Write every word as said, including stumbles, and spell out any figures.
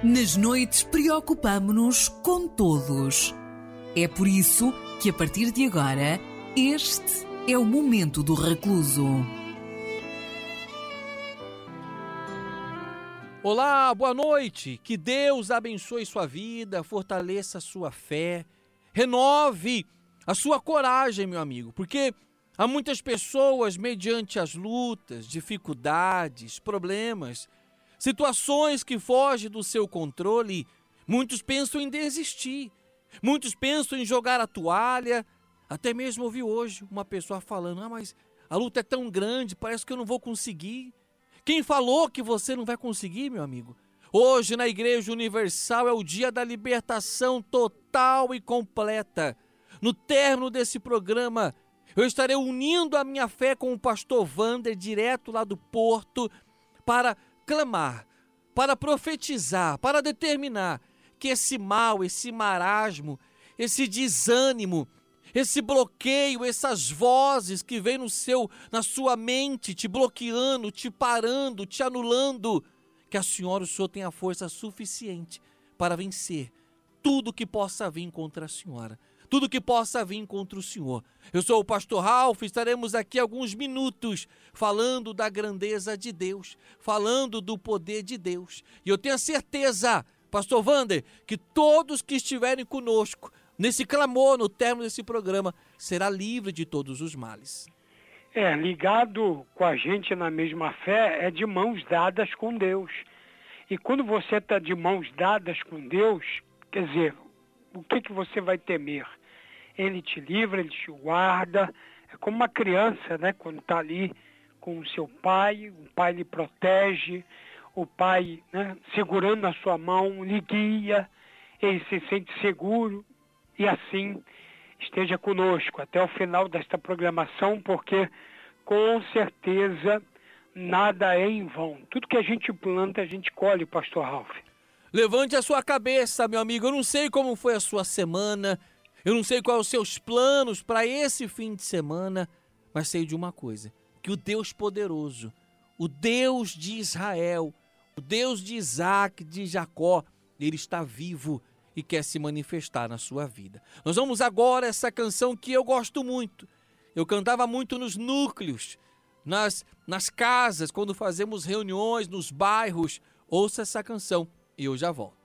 Nas noites preocupamo-nos com todos. É por isso que a partir de agora, este é o Momento do Recluso. Olá, boa noite. Que Deus abençoe sua vida, fortaleça a sua fé, renove a sua coragem, meu amigo, porque há muitas pessoas, mediante as lutas, dificuldades, problemas, situações que fogem do seu controle, muitos pensam em desistir, muitos pensam em jogar a toalha. Até mesmo ouvi hoje uma pessoa falando, ah, mas a luta é tão grande, parece que eu não vou conseguir. Quem falou que você não vai conseguir, meu amigo? Hoje na Igreja Universal é o dia da libertação total e completa. No término desse programa, eu estarei unindo a minha fé com o pastor Wander, direto lá do Porto, para clamar, para profetizar, para determinar que esse mal, esse marasmo, esse desânimo, esse bloqueio, essas vozes que vêm no seu, na sua mente, te bloqueando, te parando, te anulando, que a senhora, o senhor tenha força suficiente para vencer tudo que possa vir contra a senhora, tudo que possa vir contra o senhor. Eu sou o pastor Ralph, estaremos aqui alguns minutos falando da grandeza de Deus, falando do poder de Deus. E eu tenho a certeza, pastor Wander, que todos que estiverem conosco nesse clamor, no término desse programa, será livre de todos os males. É, ligado com a gente na mesma fé, é de mãos dadas com Deus. E quando você está de mãos dadas com Deus, quer dizer, o que, que você vai temer? Ele te livra, ele te guarda. É como uma criança, né? Quando está ali com o seu pai, o pai lhe protege, o pai, né, segurando na sua mão, lhe guia, ele se sente seguro. E assim esteja conosco até o final desta programação, porque com certeza nada é em vão. Tudo que a gente planta, a gente colhe, pastor Ralph. Levante a sua cabeça, meu amigo. Eu não sei como foi a sua semana, eu não sei quais os seus planos para esse fim de semana, mas sei de uma coisa, que o Deus poderoso, o Deus de Israel, o Deus de Isaac, de Jacó, ele está vivo e quer se manifestar na sua vida. Nós vamos agora essa canção que eu gosto muito. Eu cantava muito nos núcleos, nas, nas casas, quando fazemos reuniões, nos bairros. Ouça essa canção e eu já volto.